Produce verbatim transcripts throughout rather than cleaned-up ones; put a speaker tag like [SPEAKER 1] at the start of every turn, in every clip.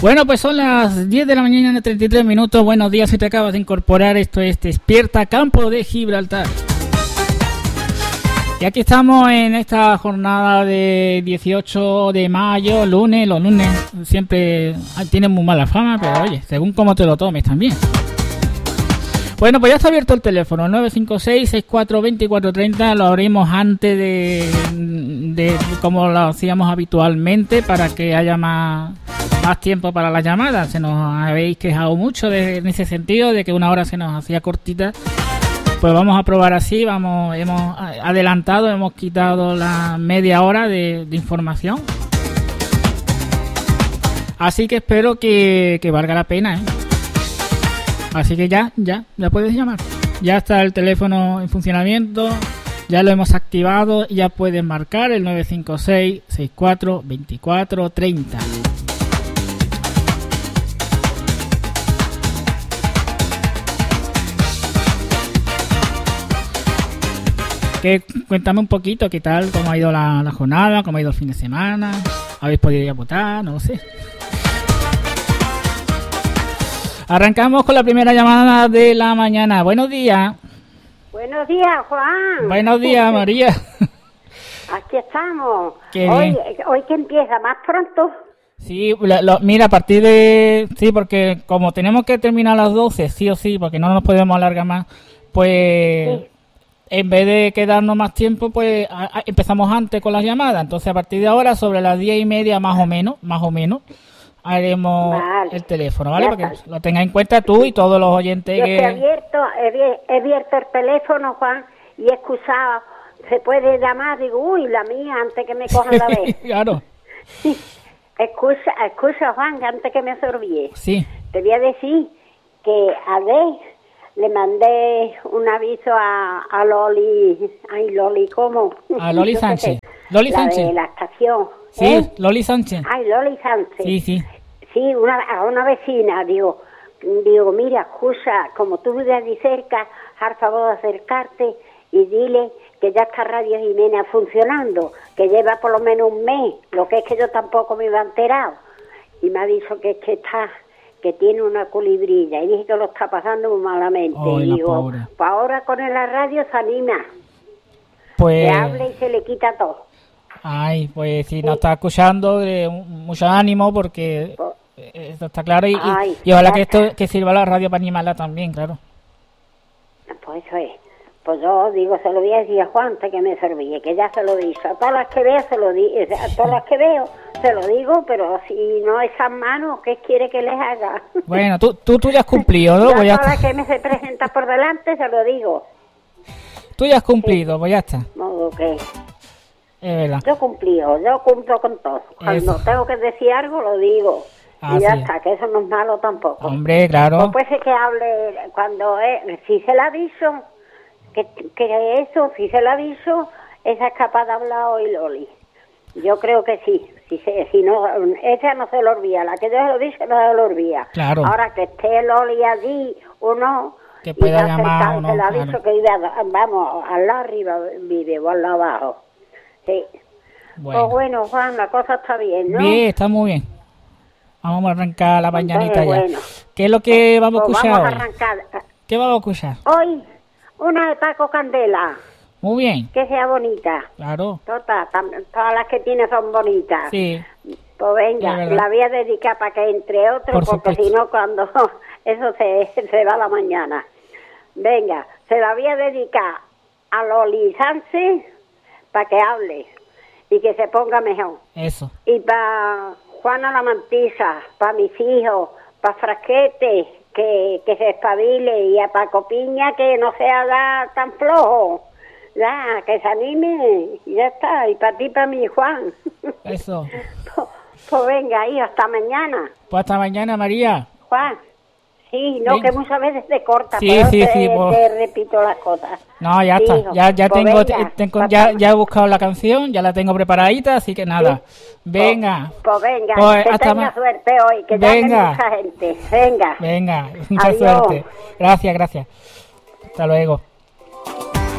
[SPEAKER 1] Bueno, pues son las diez de la mañana, treinta y tres minutos. Buenos días, si te acabas de incorporar. Esto es Despierta Campo de Gibraltar. Y aquí estamos en esta jornada de dieciocho de mayo, lunes. Los lunes siempre tienen muy mala fama, pero oye, según cómo te lo tomes también. Bueno, pues ya está abierto el teléfono, nueve cinco seis, seis cuatro dos cuatro tres cero. Lo abrimos antes de, de como lo hacíamos habitualmente para que haya más... más tiempo para las llamadas. Se nos habéis quejado mucho de, en ese sentido, de que una hora se nos hacía cortita. Pues vamos a probar así. Vamos, hemos adelantado, hemos quitado la media hora de, de información. Así que espero que, que valga la pena, ¿eh? Así que ya, ya, ya puedes llamar. Ya está el teléfono en funcionamiento. Ya lo hemos activado y ya puedes marcar el nueve cinco seis, seis cuatro dos cuatro tres cero. Que cuéntame un poquito qué tal, cómo ha ido la, la jornada, cómo ha ido el fin de semana, habéis podido ir a votar, no lo sé. Arrancamos con la primera llamada de la mañana. Buenos días.
[SPEAKER 2] Buenos días, Juan.
[SPEAKER 1] Buenos días, María.
[SPEAKER 2] Aquí estamos.
[SPEAKER 1] Qué
[SPEAKER 2] hoy,
[SPEAKER 1] bien.
[SPEAKER 2] Hoy que empieza más pronto.
[SPEAKER 1] Sí, lo, lo, mira, a partir de... Sí, porque como tenemos que terminar a las doce, sí o sí, porque no nos podemos alargar más, pues... Sí. En vez de quedarnos más tiempo, pues a, a, empezamos antes con las llamadas. Entonces, a partir de ahora, sobre las diez y media más o menos, más o menos, haremos vale. el teléfono, ¿vale? Para que lo tengas en cuenta tú y todos los oyentes.
[SPEAKER 2] Yo
[SPEAKER 1] que...
[SPEAKER 2] he abierto, he, he abierto el teléfono, Juan, y he excusado. Se puede llamar, digo, uy, la mía, antes que me cojan la vez.
[SPEAKER 1] Claro.
[SPEAKER 2] Sí. Excusa, excusa, Juan, antes que me sorbíe.
[SPEAKER 1] Sí.
[SPEAKER 2] Te voy a decir que a ver... Le mandé un aviso a, a Loli, ay Loli, ¿cómo?
[SPEAKER 1] A Loli Sánchez. Loli
[SPEAKER 2] la
[SPEAKER 1] Sánchez.
[SPEAKER 2] De la estación.
[SPEAKER 1] Sí,
[SPEAKER 2] ¿eh?
[SPEAKER 1] Loli Sánchez.
[SPEAKER 2] Ay, Loli Sánchez.
[SPEAKER 1] Sí, sí.
[SPEAKER 2] Sí, una, a una vecina, digo, digo, mira, excusa, como tú vives allí cerca, haz favor de acercarte y dile que ya está Radio Jimena funcionando, que lleva por lo menos un mes, lo que es que yo tampoco me iba enterado. Y me ha dicho que es que está... que tiene una culibrilla, y dije que lo está pasando muy malamente.
[SPEAKER 1] Oh,
[SPEAKER 2] y digo, pues ahora con la radio se anima.
[SPEAKER 1] Pues...
[SPEAKER 2] Se habla y se le quita todo.
[SPEAKER 1] Ay, pues si sí. Nos está escuchando, eh, mucho ánimo, porque pues, esto está claro, y, ay, y, y ojalá que esto que sirva a la radio para animarla también, claro.
[SPEAKER 2] Pues eso es. Pues yo digo, se lo voy a decir a Juan, que me servía, que ya se lo digo. A todas las que veo, se lo digo. A todas las que veo, se lo digo, pero si no esas manos, ¿qué quiere que les haga?
[SPEAKER 1] Bueno, tú, tú, tú ya has cumplido, ¿no?
[SPEAKER 2] Yo
[SPEAKER 1] Pues
[SPEAKER 2] a
[SPEAKER 1] ya
[SPEAKER 2] todas
[SPEAKER 1] está.
[SPEAKER 2] las que me se presenta por delante, se lo digo.
[SPEAKER 1] Tú ya has cumplido, sí. Pues ya está.
[SPEAKER 2] Modo que...
[SPEAKER 1] Es verdad.
[SPEAKER 2] Yo cumplido, yo cumplo con todo. Cuando eso. Tengo que decir algo, lo digo. Ah, y ya sí. Está, que eso no es malo tampoco.
[SPEAKER 1] Hombre, claro.
[SPEAKER 2] Pues puede ser que hable cuando... Es, si se la aviso... Que, que eso, si se lo aviso, esa es capaz de hablar hoy Loli. Yo creo que sí. Si, se, si no, esa no se lo olvida. La que yo se lo dije no se lo olvida.
[SPEAKER 1] Claro.
[SPEAKER 2] Ahora que esté Loli allí o no,
[SPEAKER 1] que pueda llamar o no,
[SPEAKER 2] se lo aviso
[SPEAKER 1] claro.
[SPEAKER 2] Que vive, vamos, al lado arriba vive o al lado abajo. Sí.
[SPEAKER 1] Bueno.
[SPEAKER 2] Pues bueno, Juan, la cosa está bien, ¿no?
[SPEAKER 1] Bien, está muy bien. Vamos a arrancar la mañanita
[SPEAKER 2] Entonces,
[SPEAKER 1] ya.
[SPEAKER 2] bueno.
[SPEAKER 1] ¿Qué es lo que
[SPEAKER 2] pues,
[SPEAKER 1] vamos a escuchar
[SPEAKER 2] vamos
[SPEAKER 1] hoy?
[SPEAKER 2] A arrancar.
[SPEAKER 1] ¿Qué vamos a escuchar?
[SPEAKER 2] Hoy, una de Paco Candela.
[SPEAKER 1] Muy bien.
[SPEAKER 2] Que sea bonita.
[SPEAKER 1] Claro.
[SPEAKER 2] Todas, todas las que tiene son bonitas.
[SPEAKER 1] Sí.
[SPEAKER 2] Pues venga, la voy a dedicar para que entre otros,
[SPEAKER 1] Por
[SPEAKER 2] porque si no, cuando eso se, se va a la mañana. Venga, se la voy a dedicar a Loli Sánchez para que hable y que se ponga mejor.
[SPEAKER 1] Eso.
[SPEAKER 2] Y para Juana la Mantisa, para mis hijos, para Frasquete, que, que se espabile, y a Paco Piña, que no se haga tan flojo. Ya, que se anime, y ya está. Y para ti, para mí, Juan.
[SPEAKER 1] Eso.
[SPEAKER 2] pues, pues venga, ahí, hasta mañana.
[SPEAKER 1] Pues hasta mañana, María.
[SPEAKER 2] Juan. Sí, no, venga. Que muchas veces te corta,
[SPEAKER 1] sí,
[SPEAKER 2] pero
[SPEAKER 1] sí,
[SPEAKER 2] te,
[SPEAKER 1] sí, pues...
[SPEAKER 2] te repito las cosas.
[SPEAKER 1] No, ya sí, está, hijo. ya, ya pues tengo, venga, tengo ya, ya he buscado la canción, ya la tengo preparadita, así que nada. Sí. Venga.
[SPEAKER 2] Pues, pues venga,
[SPEAKER 1] pues
[SPEAKER 2] que
[SPEAKER 1] hasta
[SPEAKER 2] tenga
[SPEAKER 1] ma...
[SPEAKER 2] suerte hoy, que
[SPEAKER 1] venga.
[SPEAKER 2] Mucha gente. Venga.
[SPEAKER 1] Venga, mucha
[SPEAKER 2] Adiós.
[SPEAKER 1] suerte. Gracias, gracias. Hasta luego.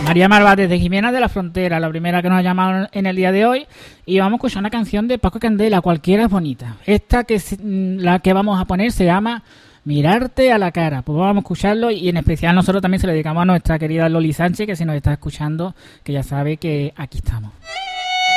[SPEAKER 1] María Marvá desde Jimena de la Frontera, la primera que nos ha llamado en el día de hoy. Y vamos a escuchar una canción de Paco Candela, Cualquiera es bonita. Esta que es, la que vamos a poner se llama Mirarte a la cara. Pues vamos a escucharlo, y en especial nosotros también se lo dedicamos a nuestra querida Loli Sánchez, que si nos está escuchando, que ya sabe que aquí estamos.